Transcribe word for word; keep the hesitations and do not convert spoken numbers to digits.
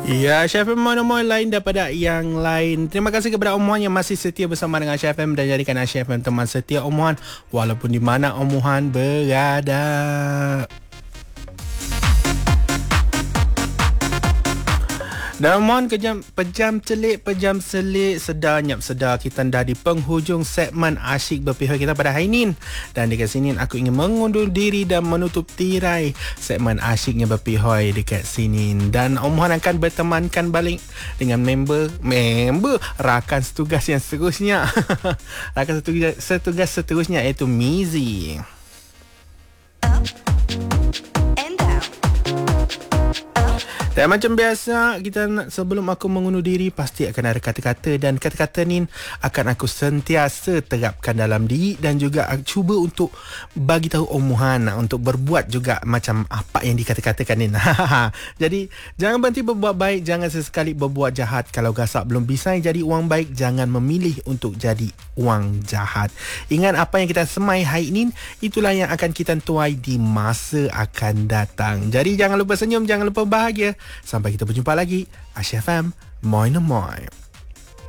Ya, Chef M mono-mono lain daripada yang lain. Terima kasih kepada Om Muhan yang masih setia bersama dengan Chef M dan jadikan Chef M teman setia Om Muhan walaupun di mana Om Muhan berada. Dan mohon kejam, pejam celik, pejam selik, sedar nyap sedar. Kita dah di penghujung segmen Asyik Berpihak kita pada hari ini. Dan dekat sini aku ingin mengundur diri dan menutup tirai segmen Asyiknya Berpihak dekat sini. Dan Om Muhan akan bertemankan balik dengan member, member rakan setugas yang seterusnya. Rakan setugas, setugas seterusnya iaitu Mizi. Dan macam biasa, kita nak, sebelum aku mengundur diri, pasti akan ada kata-kata dan kata-kata ni akan aku sentiasa terapkan dalam diri dan juga cuba untuk bagi tahu Om Muhan untuk berbuat juga macam apa yang dikata-katakan ni. Jadi, jangan berhenti berbuat baik, jangan sesekali berbuat jahat. Kalau gasak belum bisa jadi uang baik, jangan memilih untuk jadi uang jahat. Ingat apa yang kita semai hari ini, itulah yang akan kita tuai di masa akan datang. Jadi, jangan lupa senyum, jangan lupa bahagia. Sampai kita berjumpa lagi. Asyik F M, moi no moi.